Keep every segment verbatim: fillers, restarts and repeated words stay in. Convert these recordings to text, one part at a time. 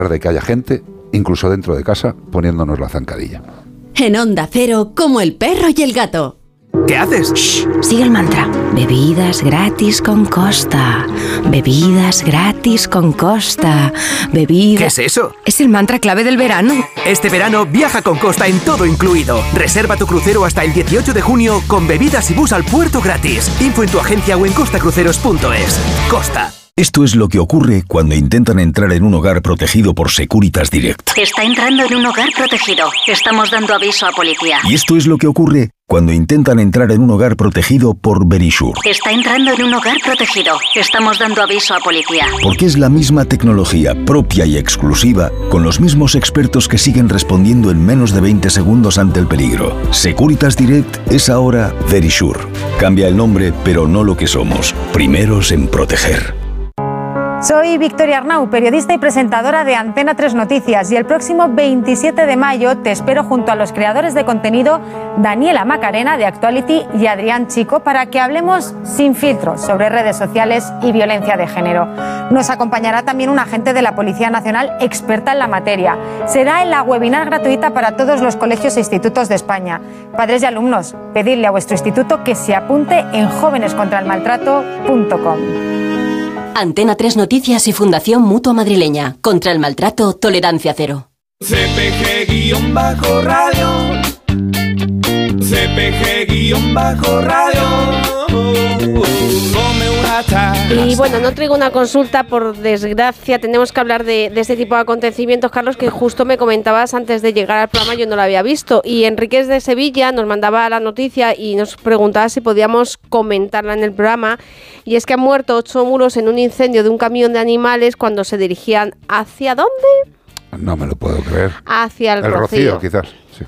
de que haya gente, incluso dentro de casa, poniéndonos la zancadilla. En Onda Cero, como el perro y el gato. ¿Qué haces? Shh, sigue el mantra. Bebidas gratis con Costa. Bebidas gratis con Costa. Bebidas... ¿Qué es eso? Es el mantra clave del verano. Este verano viaja con Costa en todo incluido. Reserva tu crucero hasta el dieciocho de junio con bebidas y bus al puerto gratis. Info en tu agencia o en costa cruceros punto es. Costa. Esto es lo que ocurre cuando intentan entrar en un hogar protegido por Securitas Direct. Está entrando en un hogar protegido. Estamos dando aviso a policía. Y esto es lo que ocurre cuando intentan entrar en un hogar protegido por Verisure. Está entrando en un hogar protegido. Estamos dando aviso a policía. Porque es la misma tecnología propia y exclusiva, con los mismos expertos que siguen respondiendo en menos de veinte segundos ante el peligro. Securitas Direct es ahora Verisure. Cambia el nombre, pero no lo que somos. Primeros en proteger. Soy Victoria Arnau, periodista y presentadora de Antena tres Noticias, y el próximo veintisiete de mayo te espero junto a los creadores de contenido Daniela Macarena de Actuality y Adrián Chico para que hablemos sin filtros sobre redes sociales y violencia de género. Nos acompañará también un agente de la Policía Nacional experta en la materia. Será en la webinar gratuita para todos los colegios e institutos de España. Padres y alumnos, pedidle a vuestro instituto que se apunte en jóvenes contra el maltrato punto com. Antena tres Noticias y Fundación Mutua Madrileña. Contra el maltrato, tolerancia cero. C P G-radio. C P G-radio. Y bueno, no traigo una consulta, por desgracia. Tenemos que hablar de, de este tipo de acontecimientos, Carlos, que justo me comentabas antes de llegar al programa. Yo no lo había visto. Y Enríquez de Sevilla nos mandaba la noticia y nos preguntaba si podíamos comentarla en el programa. Y es que han muerto ocho mulos en un incendio de un camión de animales cuando se dirigían ¿hacia dónde? No me lo puedo creer. Hacia el, el Rocío. Rocío, quizás, sí.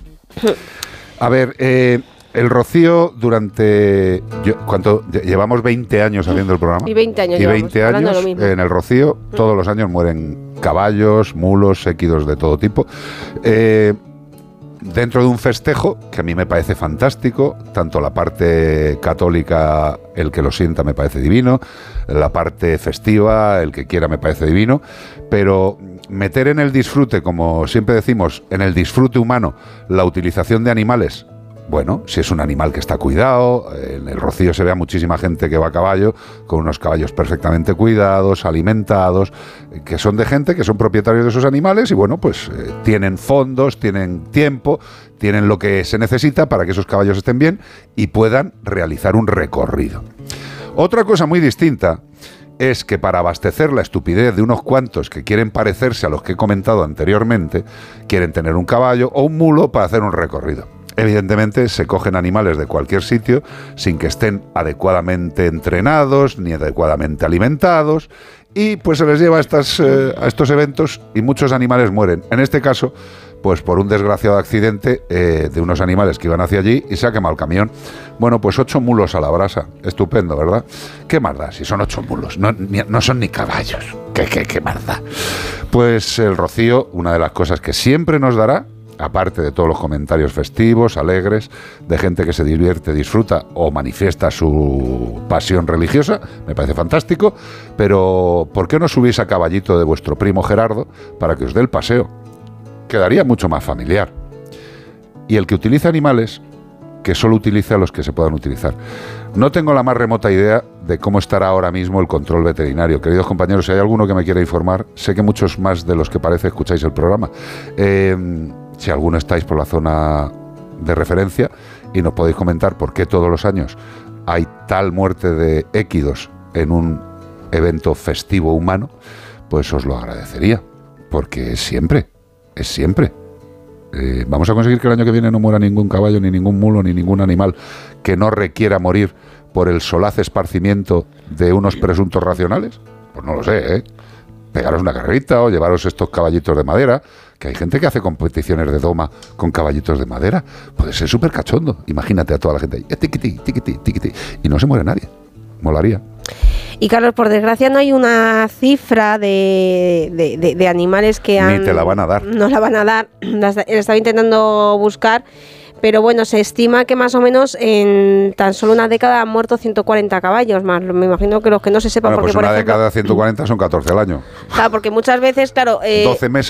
A ver, eh, el Rocío durante... Yo, ¿cuánto? Llevamos veinte años haciendo el programa. Y veinte años Y veinte años en el Rocío, todos los años mueren caballos, mulos, équidos de todo tipo. Eh... Dentro de un festejo, que a mí me parece fantástico, tanto la parte católica, el que lo sienta me parece divino, la parte festiva, el que quiera me parece divino, pero meter en el disfrute, como siempre decimos, en el disfrute humano, la utilización de animales, bueno, si es un animal que está cuidado, en el Rocío se ve a muchísima gente que va a caballo, con unos caballos perfectamente cuidados, alimentados, que son de gente que son propietarios de esos animales y bueno, pues eh, tienen fondos, tienen tiempo, tienen lo que se necesita para que esos caballos estén bien y puedan realizar un recorrido. Otra cosa muy distinta es que para abastecer la estupidez de unos cuantos que quieren parecerse a los que he comentado anteriormente, quieren tener un caballo o un mulo para hacer un recorrido. Evidentemente se cogen animales de cualquier sitio sin que estén adecuadamente entrenados ni adecuadamente alimentados y pues se les lleva a, estas, eh, a estos eventos y muchos animales mueren. En este caso, pues por un desgraciado accidente eh, de unos animales que iban hacia allí y se ha quemado el camión. Bueno, pues ocho mulos a la brasa. Estupendo, ¿verdad? ¿Qué más da si son ocho mulos? No, ni, no son ni caballos. ¿Qué, qué, qué más da? Pues el Rocío, una de las cosas que siempre nos dará, aparte de todos los comentarios festivos, alegres, de gente que se divierte, disfruta o manifiesta su pasión religiosa, me parece fantástico, pero ¿por qué no subís a caballito de vuestro primo Gerardo para que os dé el paseo? Quedaría mucho más familiar. Y el que utiliza animales, que solo utilice a los que se puedan utilizar. No tengo la más remota idea de cómo estará ahora mismo el control veterinario. Queridos compañeros, si hay alguno que me quiera informar, sé que muchos más de los que parece escucháis el programa. Eh... Si alguno estáis por la zona de referencia y nos podéis comentar por qué todos los años hay tal muerte de équidos en un evento festivo humano, pues os lo agradecería, porque es siempre, es siempre. Eh, vamos a conseguir que el año que viene no muera ningún caballo, ni ningún mulo, ni ningún animal que no requiera morir por el solaz esparcimiento de unos presuntos racionales. Pues no lo sé, ¿eh? Pegaros una carrerita o llevaros estos caballitos de madera, que hay gente que hace competiciones de doma con caballitos de madera. Puede ser súper cachondo. Imagínate a toda la gente ahí, tiquití, tiquití, tiquití, y no se muere nadie. Molaría. Y Carlos, por desgracia no hay una cifra de, de, de, de animales que han... Ni te la van a dar. No la van a dar. La estaba intentando buscar. Pero bueno, se estima que más o menos en tan solo una década han muerto ciento cuarenta caballos más. Me imagino que los que no se sepan... Bueno, porque pues una por ejemplo, década ciento cuarenta son catorce al año. Claro, porque muchas veces, claro... Eh, doce meses